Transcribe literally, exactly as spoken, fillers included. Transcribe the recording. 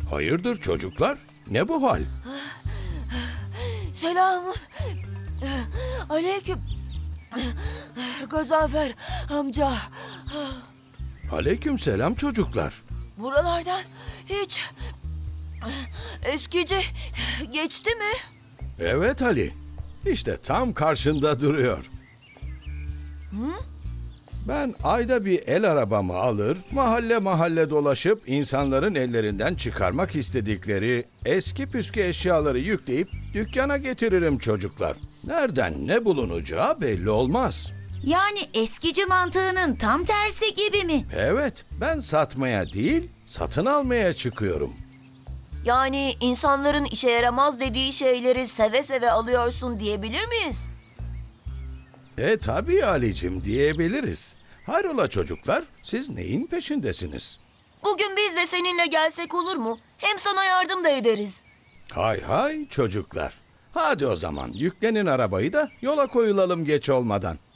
Hayırdır çocuklar? Ne bu hal? Selamun aleyküm Gazanfer amca. Aleykümselam çocuklar. Buralardan hiç eskici geçti mi? Evet Ali. İşte tam karşında duruyor. Hı? Ben ayda bir el arabamı alır, mahalle mahalle dolaşıp insanların ellerinden çıkarmak istedikleri eski püskü eşyaları yükleyip dükkana getiririm çocuklar. Nereden ne bulunacağı belli olmaz. Yani eskici mantığının tam tersi gibi mi? Evet, ben satmaya değil, satın almaya çıkıyorum. Yani insanların işe yaramaz dediği şeyleri seve seve alıyorsun diyebilir miyiz? E tabii Ali'cim diyebiliriz. Hayrola çocuklar, siz neyin peşindesiniz? Bugün biz de seninle gelsek olur mu? Hem sana yardım da ederiz. Hay hay çocuklar. Hadi o zaman yüklenin arabayı da yola koyulalım geç olmadan.